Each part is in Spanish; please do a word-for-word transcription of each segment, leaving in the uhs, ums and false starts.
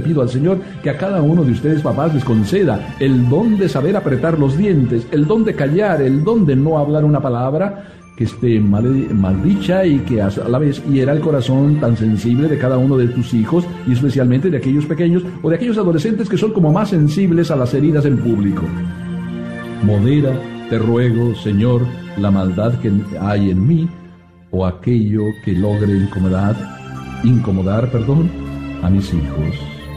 pido al Señor que a cada uno de ustedes, papás, les conceda el don de saber apretar los dientes, el don de callar, el don de no hablar una palabra que esté mal, mal dicha y que a la vez hiera el corazón tan sensible de cada uno de tus hijos, y especialmente de aquellos pequeños o de aquellos adolescentes que son como más sensibles a las heridas en público. Modera, te ruego, Señor, la maldad que hay en mí o aquello que logre incomodar, incomodar, perdón, a mis hijos.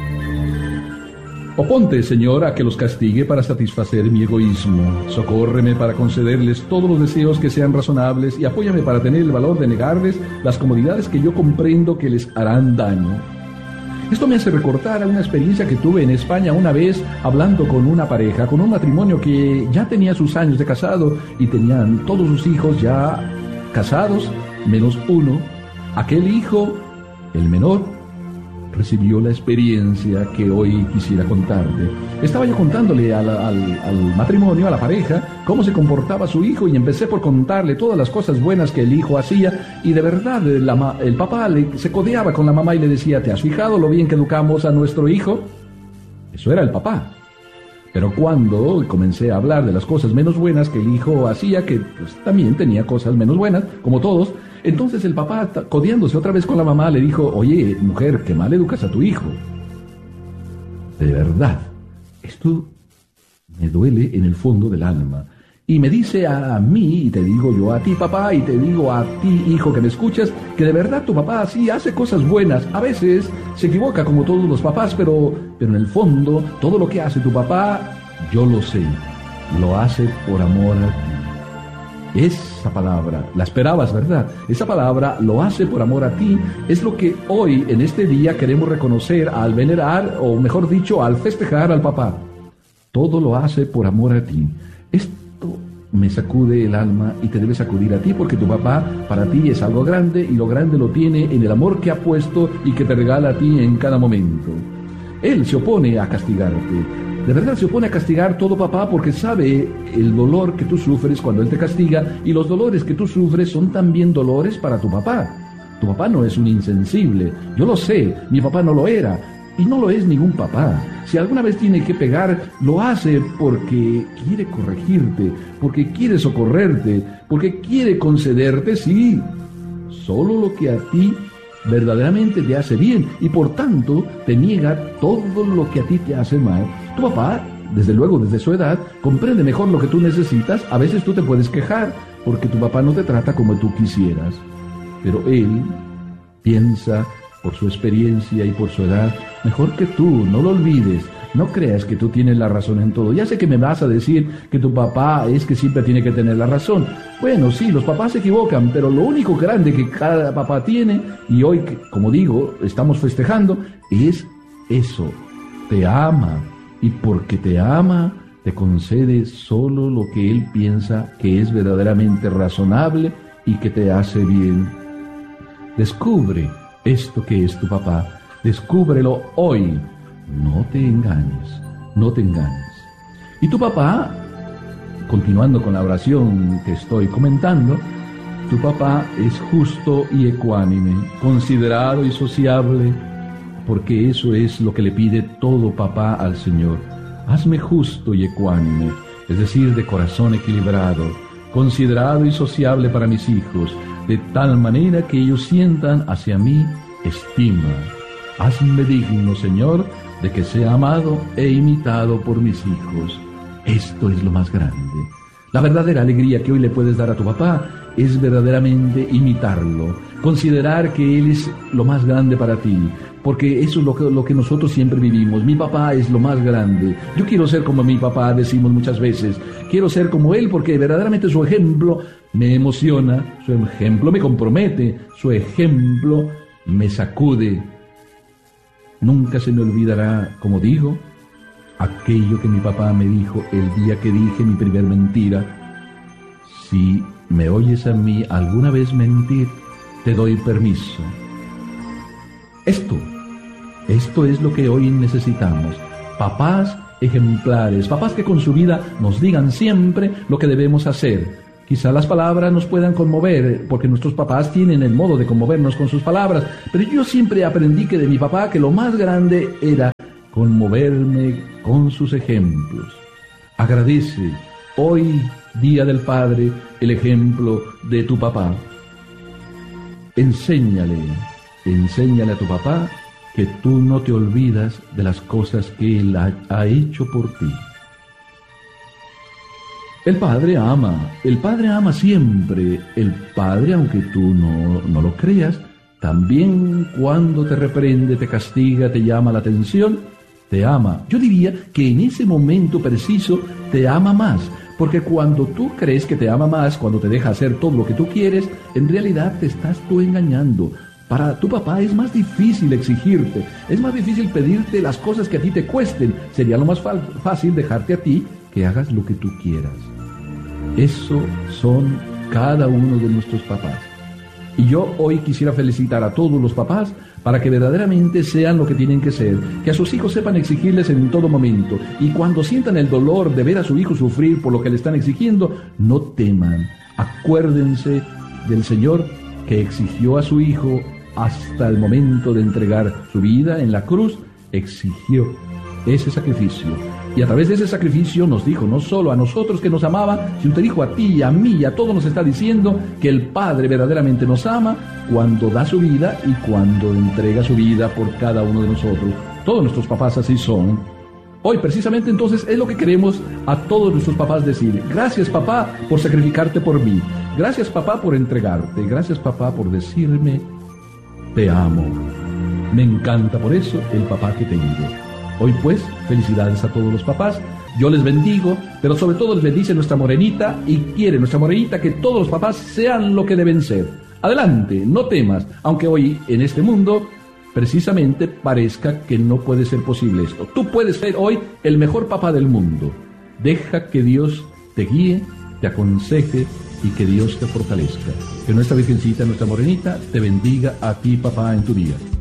Oponte, Señor, a que los castigue para satisfacer mi egoísmo. Socórreme para concederles todos los deseos que sean razonables y apóyame para tener el valor de negarles las comodidades que yo comprendo que les harán daño. Esto me hace recordar a una experiencia que tuve en España una vez hablando con una pareja, con un matrimonio que ya tenía sus años de casado y tenían todos sus hijos ya casados, menos uno. Aquel hijo, el menor, recibió la experiencia que hoy quisiera contarte. Estaba yo contándole al, al, al matrimonio, a la pareja, cómo se comportaba su hijo, y empecé por contarle todas las cosas buenas que el hijo hacía, y de verdad la, el papá le, se codeaba con la mamá y le decía: ¿te has fijado lo bien que educamos a nuestro hijo? Eso era el papá. Pero cuando comencé a hablar de las cosas menos buenas que el hijo hacía, que pues, también tenía cosas menos buenas, como todos, entonces el papá, codeándose otra vez con la mamá, le dijo: oye, mujer, qué mal educas a tu hijo. De verdad, esto me duele en el fondo del alma. Y me dice a mí, y te digo yo a ti, papá, y te digo a ti, hijo, que me escuchas, que de verdad tu papá sí hace cosas buenas. A veces se equivoca como todos los papás, pero, pero en el fondo, todo lo que hace tu papá, yo lo sé, lo hace por amor a ti. Esa palabra, la esperabas, ¿verdad? Esa palabra, lo hace por amor a ti, es lo que hoy, en este día, queremos reconocer al venerar, o mejor dicho, al festejar al papá. Todo lo hace por amor a ti. Esto me sacude el alma y te debe sacudir a ti, porque tu papá para ti es algo grande, y lo grande lo tiene en el amor que ha puesto y que te regala a ti en cada momento. Él se opone a castigarte. De verdad se opone a castigar todo papá, porque sabe el dolor que tú sufres cuando él te castiga, y los dolores que tú sufres son también dolores para tu papá. Tu papá no es un insensible, yo lo sé, mi papá no lo era, y no lo es ningún papá. Si alguna vez tiene que pegar, lo hace porque quiere corregirte, porque quiere socorrerte, porque quiere concederte, sí, solo lo que a ti verdaderamente te hace bien, y por tanto te niega todo lo que a ti te hace mal. Tu papá, desde luego, desde su edad, comprende mejor lo que tú necesitas. A veces tú te puedes quejar porque tu papá no te trata como tú quisieras, pero él piensa, por su experiencia y por su edad, mejor que tú. No lo olvides. No creas que tú tienes la razón en todo. Ya sé que me vas a decir que tu papá es que siempre tiene que tener la razón. Bueno, sí, los papás se equivocan, pero lo único grande que cada papá tiene, y hoy, como digo, estamos festejando, es eso. Te ama, y porque te ama, te concede solo lo que él piensa que es verdaderamente razonable y que te hace bien. Descubre esto que es tu papá. Descúbrelo hoy. No te engañes, no te engañes. Y tu papá, continuando con la oración que estoy comentando, tu papá es justo y ecuánime, considerado y sociable, porque eso es lo que le pide todo papá al Señor. Hazme justo y ecuánime, es decir, de corazón equilibrado, considerado y sociable para mis hijos, de tal manera que ellos sientan hacia mí estima. Hazme digno, Señor, de que sea amado e imitado por mis hijos. Esto es lo más grande. La verdadera alegría que hoy le puedes dar a tu papá es verdaderamente imitarlo, considerar que él es lo más grande para ti, porque eso es lo que, lo que nosotros siempre vivimos. Mi papá es lo más grande. Yo quiero ser como mi papá, decimos muchas veces. Quiero ser como él porque verdaderamente su ejemplo me emociona, su ejemplo me compromete, su ejemplo me sacude. Nunca se me olvidará, como digo, aquello que mi papá me dijo el día que dije mi primer mentira. Si me oyes a mí alguna vez mentir, te doy permiso. Esto, esto es lo que hoy necesitamos. Papás ejemplares, papás que con su vida nos digan siempre lo que debemos hacer. Quizá las palabras nos puedan conmover, porque nuestros papás tienen el modo de conmovernos con sus palabras, pero yo siempre aprendí que de mi papá que lo más grande era conmoverme con sus ejemplos. Agradece hoy, Día del Padre, el ejemplo de tu papá. Enséñale, enséñale a tu papá que tú no te olvidas de las cosas que él ha, ha hecho por ti. El Padre ama, el Padre ama siempre. El Padre, aunque tú no, no lo creas, también cuando te reprende, te castiga, te llama la atención, te ama. Yo diría que en ese momento preciso te ama más, porque cuando tú crees que te ama más, cuando te deja hacer todo lo que tú quieres, en realidad te estás tú engañando. Para tu papá es más difícil exigirte, es más difícil pedirte las cosas que a ti te cuesten. Sería lo más fácil dejarte a ti que hagas lo que tú quieras. Eso son cada uno de nuestros papás. Y yo hoy quisiera felicitar a todos los papás para que verdaderamente sean lo que tienen que ser, que a sus hijos sepan exigirles en todo momento, y cuando sientan el dolor de ver a su hijo sufrir por lo que le están exigiendo, no teman. Acuérdense del Señor que exigió a su hijo hasta el momento de entregar su vida en la cruz, exigió ese sacrificio. Y a través de ese sacrificio nos dijo, no solo a nosotros que nos amaba, sino te dijo a ti y a mí y a todos nos está diciendo que el Padre verdaderamente nos ama cuando da su vida y cuando entrega su vida por cada uno de nosotros. Todos nuestros papás así son. Hoy precisamente entonces es lo que queremos a todos nuestros papás decir. Gracias, papá, por sacrificarte por mí. Gracias, papá, por entregarte. Gracias, papá, por decirme te amo. Me encanta por eso el papá que tengo. Hoy pues, felicidades a todos los papás, yo les bendigo, pero sobre todo les bendice nuestra morenita y quiere nuestra morenita que todos los papás sean lo que deben ser. Adelante, no temas, aunque hoy en este mundo precisamente parezca que no puede ser posible esto. Tú puedes ser hoy el mejor papá del mundo. Deja que Dios te guíe, te aconseje y que Dios te fortalezca. Que nuestra Virgencita, nuestra morenita, te bendiga a ti, papá, en tu día.